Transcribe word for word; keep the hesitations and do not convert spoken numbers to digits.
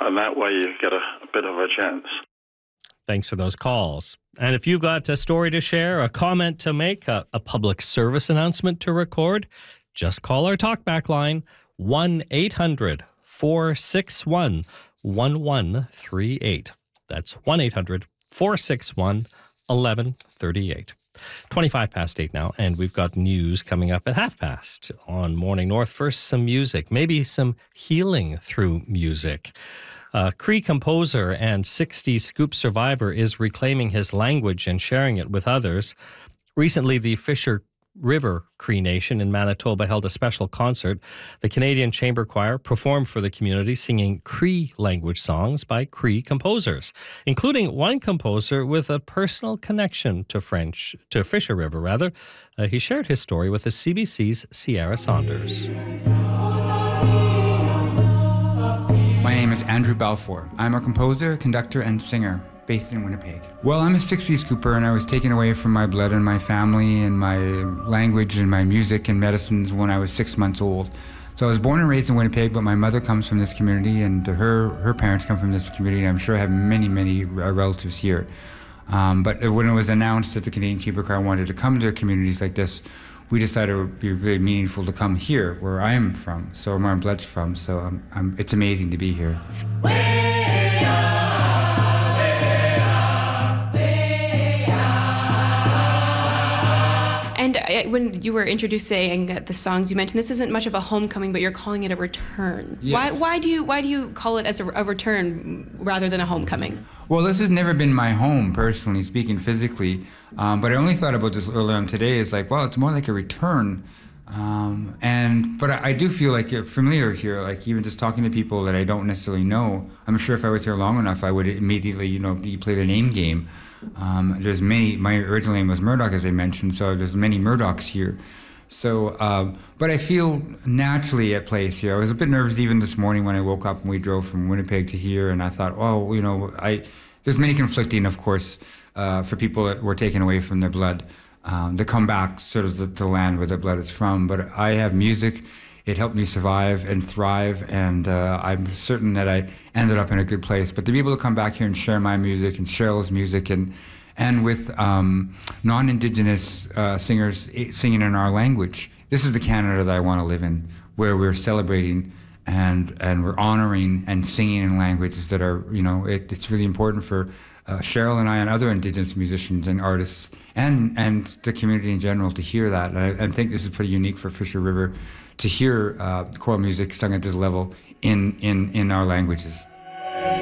and that way you get a, a bit of a chance. Thanks for those calls. And if you've got a story to share, a comment to make, a, a public service announcement to record, just call our talkback line, one eight hundred four six one one one three eight. That's one eight hundred four six one one one three eight. twenty-five past eight now, and we've got news coming up at half past on Morning North. First, some music, maybe some healing through music. Uh, Cree composer and sixties scoop survivor is reclaiming his language and sharing it with others. Recently, the Fisher River Cree Nation in Manitoba held a special concert. The Canadian Chamber Choir performed for the community, singing Cree language songs by Cree composers, including one composer with a personal connection to French, to Fisher River, rather. Uh, he shared his story with the C B C's Sierra Saunders. My name is Andrew Balfour. I'm a composer, conductor, and singer based in Winnipeg. Well, I'm a sixties scooper, and I was taken away from my blood and my family and my language and my music and medicines when I was six months old. So I was born and raised in Winnipeg, but my mother comes from this community, and her, her parents come from this community, and I'm sure I have many, many relatives here. Um, but when it was announced that the Canadian Chamber Choir wanted to come to communities like this, we decided it would be really meaningful to come here, where I am from, so where my blood's from. So um, I'm, it's amazing to be here. And uh, when you were introducing the songs, you mentioned this isn't much of a homecoming, but you're calling it a return. Yes. Why? Why do you? Why do you call it as a, a return rather than a homecoming? Well, this has never been my home, personally speaking, physically. Um, but I only thought about this earlier on today. It's like, well, it's more like a return. Um, and but I, I do feel like you're familiar here. Like even just talking to people that I don't necessarily know. I'm sure if I was here long enough, I would immediately, you know, you play the name game. Um, there's many. My original name was Murdoch, as I mentioned. So there's many Murdochs here. So, um, but I feel naturally at place here. I was a bit nervous even this morning when I woke up and we drove from Winnipeg to here, and I thought, oh, you know, I there's many conflicting, of course, uh, for people that were taken away from their blood. Um, to come back sort of to the land where their blood is from. But I have music. It helped me survive and thrive, and uh, I'm certain that I ended up in a good place. But to be able to come back here and share my music and Cheryl's music and and with um, non-Indigenous uh, singers singing in our language, this is the Canada that I want to live in, where we're celebrating and and we're honoring and singing in languages that are, you know, it, it's really important for Uh, Cheryl and I and other Indigenous musicians and artists and, and the community in general to hear that. And I, I think this is pretty unique for Fisher River to hear uh, choral music sung at this level in, in, in our languages.